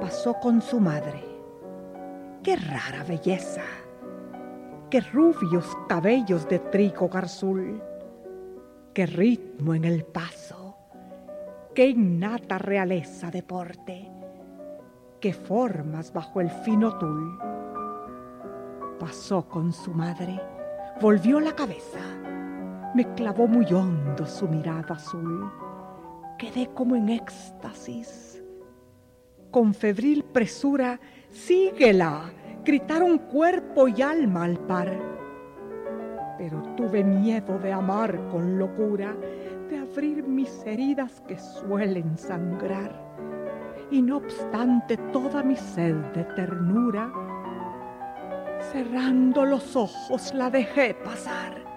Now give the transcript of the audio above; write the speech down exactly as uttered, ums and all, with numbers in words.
pasó con su madre. ¡Qué rara belleza! ¡Qué rubios cabellos de trigo garzul! ¡Qué ritmo en el paso! ¡Qué innata realeza de porte! ¡Qué formas bajo el fino tul! Pasó con su madre, volvió la cabeza, me clavó muy hondo su mirada azul. Quedé como en éxtasis. Con febril presura, ¡síguela!, gritaron cuerpo y alma al par. Pero tuve miedo de amar con locura, de abrir mis heridas que suelen sangrar. Y no obstante toda mi sed de ternura, cerrando los ojos la dejé pasar.